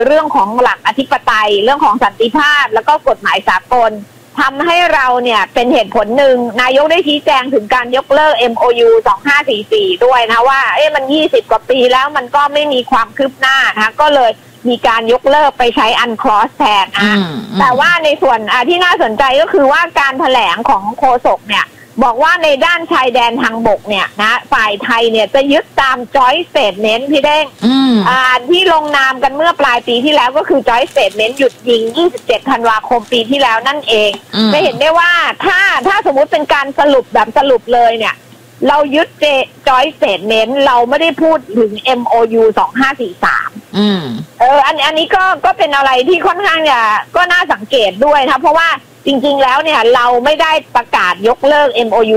เรื่องของหลักอธิปไตยเรื่องของสันติภาพแล้วก็กฎหมายสากลทำให้เราเนี่ยเป็นเหตุผลหนึ่งนายกได้ชี้แจงถึงการยกเลิก MOU 2544ด้วยนะว่ามัน20 กว่าปีแล้วมันก็ไม่มีความคืบหน้านะก็เลยมีการยกเลิกไปใช้ UNCLOS แทนแต่ว่าในส่วนที่น่าสนใจก็คือว่าการแถลงของโฆษกเนี่ยบอกว่าในด้านชายแดนทางบกเนี่ยนะฝ่ายไทยเนี่ยจะยึดตาม Joint Statement พี่เด้งที่ลงนามกันเมื่อปลายปีที่แล้วก็คือ Joint Statement หยุดยิง27 ธันวาคมปีที่แล้วนั่นเองจะเห็นได้ว่าถ้าสมมุติเป็นการสรุปแบบสรุปเลยเนี่ยเรายึดJoint Statement เราไม่ได้พูดถึง MOU 2543อันนี้ก็เป็นอะไรที่ค่อนข้างก็น่าสังเกตด้วยนะเพราะว่าจริงๆแล้วเนี่ยเราไม่ได้ประกาศยกเลิก MOU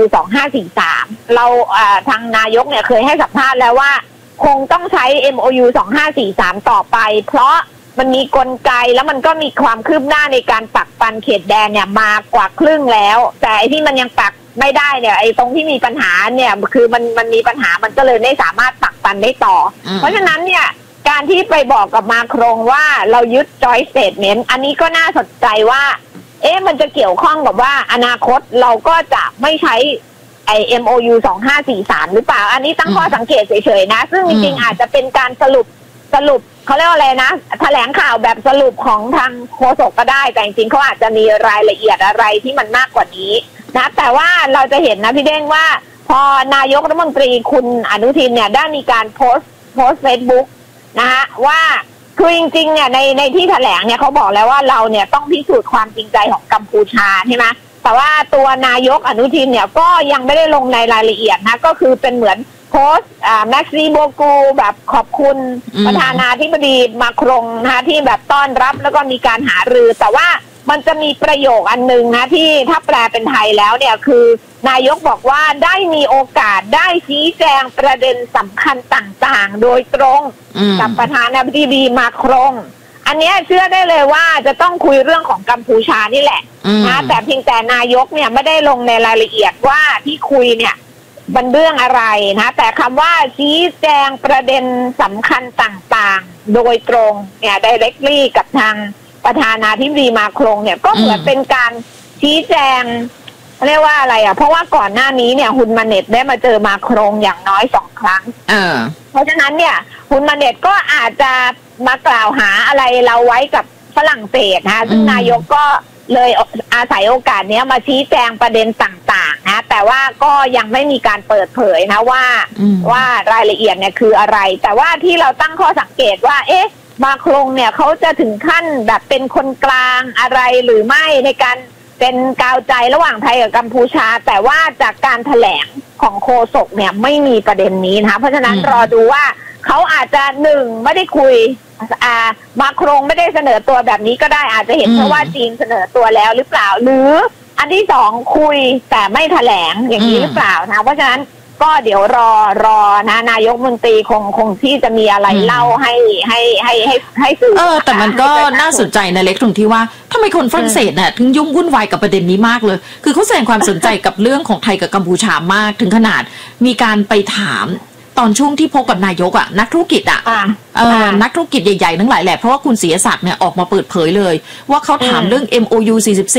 2543เราทางนายกเนี่ยเคยให้สัมภาษณ์แล้วว่าคงต้องใช้ MOU 2543ต่อไปเพราะมันมีกลไกแล้วมันก็มีความคืบหน้าในการปักปันเขตแดนเนี่ยมากว่าครึ่งแล้วแต่ไอ้ที่มันยังปักไม่ได้เนี่ยไอ้ตรงที่มีปัญหาเนี่ยคือมันมีปัญหามันก็เลยไม่สามารถปักปันได้ต่อเพราะฉะนั้นเนี่ยการที่ไปบอกกับมาครงว่าเรายึด Joint Statement อันนี้ก็น่าสนใจว่ามันจะเกี่ยวข้องกับว่าอนาคตเราก็จะไม่ใช้MOU 2543หรือเปล่าอันนี้ตั้งข้อสังเกตเฉยๆนะซึ่งจริงๆอาจจะเป็นการสรุปเขาเรียกว่าอะไรนะแถลงข่าวแบบสรุปของทางโฆษกก็ได้แต่จริงๆเขาอาจจะมีรายละเอียดอะไรที่มันมากกว่านี้นะแต่ว่าเราจะเห็นนะพี่เด้งว่าพอนายกรัฐมนตรีคุณอนุทินเนี่ยได้มีการโพสต์เฟซบุ๊กนะฮะว่าคือจริงๆเนี่ยในที่แถลงเนี่ยเขาบอกแล้วว่าเราเนี่ยต้องพิสูจน์ความจริงใจของกัมพูชาใช่ไหมแต่ว่าตัวนายกอนุทินเนี่ยก็ยังไม่ได้ลงในรายละเอียดนะก็คือเป็นเหมือนโพสต์แม็กซี่โบกูแบบขอบคุณประธานาธิบดีมาครงนะคะที่แบบต้อนรับแล้วก็มีการหารือแต่ว่ามันจะมีประโยคอันนึงนะที่ถ้าแปลเป็นไทยแล้วเนี่ยคือนายกบอกว่าได้มีโอกาสได้ชี้แจงประเด็นสำคัญต่างๆโดยตรงกับประธานาธิบดีมาครงอันนี้เชื่อได้เลยว่าจะต้องคุยเรื่องของกัมพูชานี่แหละนะแต่เพียงแต่นายกเนี่ยไม่ได้ลงในรายละเอียดว่าที่คุยเนี่ยมันเรื่องอะไรนะแต่คำว่าชี้แจงประเด็นสำคัญต่างๆโดยตรงเนี่ย directly กับทางประธานาธิบดีมาครงเนี่ยก็เหมือนเป็นการชี้แจงเรียกว่าอะไรเพราะว่าก่อนหน้านี้เนี่ยฮุนมาเน็ตได้มาเจอมาครงอย่างน้อย2 ครั้งเพราะฉะนั้นเนี่ยฮุนมาเน็ตก็อาจจะมากล่าวหาอะไรเราไว้กับฝรั่งเศสนะซึ่งนายกก็เลยอาศัยโอกาสนี้มาชี้แจงประเด็นต่างๆนะแต่ว่าก็ยังไม่มีการเปิดเผยนะว่ารายละเอียดเนี่ยคืออะไรแต่ว่าที่เราตั้งข้อสังเกตว่ามาครงเนี่ยเขาจะถึงขั้นแบบเป็นคนกลางอะไรหรือไม่ในการเป็นกาวใจระหว่างไทยกับกัมพูชาแต่ว่าจากการแถลงของโฆษกเนี่ยไม่มีประเด็นนี้นะคะเพราะฉะนั้นรอดูว่าเขาอาจจะไม่ได้คุยมาครงไม่ได้เสนอตัวแบบนี้ก็ได้อาจจะเห็นเพราะว่าจีนเสนอตัวแล้วหรือเปล่าหรืออันที่2คุยแต่ไม่แถลงอย่างนี้หรือเปล่านะเพราะฉะนั้นก็เดี๋ยวรอนะนายกมนตรีคงที่จะมีอะไรเล่าให้สื่อแต่มันก็น่าสนใจนะเล็กตรงที่ว่าทำไมคนฝรั่งเศสเนี่ยถึงยุ่งวุ่นวายกับประเด็นนี้มากเลยคือเขาแสดงความสนใจกับเรื่องของไทยกับกัมพูชามากถึงขนาดมีการไปถามตอนช่วงที่พบกับนายกนักธุรกิจนักธุรกิจใหญ่ๆทั้งหลายแหละเพราะว่าคุณศรีศักดิ์เนี่ยออกมาเปิดเผยเลยว่าเขาถามเรื่อง MOU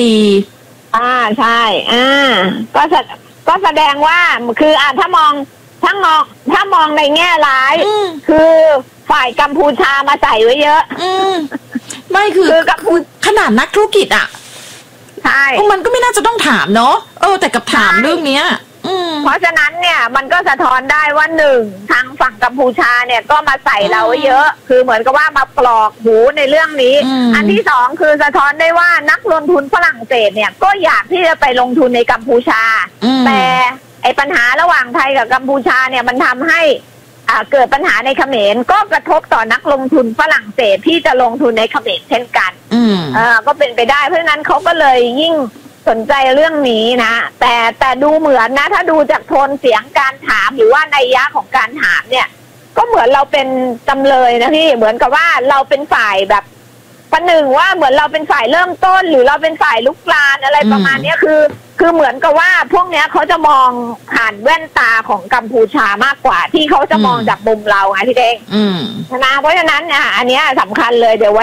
44 ใช่ก็แสดงว่าคือถ้ามองในแง่ร้ายคือฝ่ายกัมพูชามาใส่ไว้เยอะไม่คือขนาดนักธุรกิจใช่มันก็ไม่น่าจะต้องถามเนาะแต่กับถามเรื่องเนี้ยเพราะฉะนั้นเนี่ยมันก็สะท้อนได้ว่า1ทางฝั่งกัมพูชาเนี่ยก็มาใส่เราเยอะคือเหมือนกับว่ามาปลอกหูในเรื่องนี้อันที่2คือสะท้อนได้ว่านักลงทุนฝรั่งเศสเนี่ยก็อยากที่จะไปลงทุนในกัมพูชาแต่ไอ้ปัญหาระหว่างไทยกับกัมพูชาเนี่ยมันทำให้เกิดปัญหาในเขมรก็กระทบต่อนักลงทุนฝรั่งเศสที่จะลงทุนในเขมรเช่นกันก็เป็นไปได้เพราะฉะนั้นเขาก็เลยยิ่งสนใจเรื่องนี้นะแต่ดูเหมือนนะถ้าดูจากโทนเสียงการถามหรือว่านัยยะของการถามเนี่ยก็เหมือนเราเป็นจำเลยนะพี่เหมือนกับว่าเราเป็นฝ่ายแบบประหนึ่งว่าเหมือนเราเป็นฝ่ายเริ่มต้นหรือเราเป็นฝ่ายลุกลานอะไรประมาณนี้คือเหมือนกับว่าพวกเนี้ยเขาจะมองผ่านแว่นตาของกัมพูชามากกว่าที่เขาจะมองจากมุมเราไงพี่เด้งนะเพราะฉะนั้นเนี่ยอันนี้สำคัญเลยเดี๋ยวไว้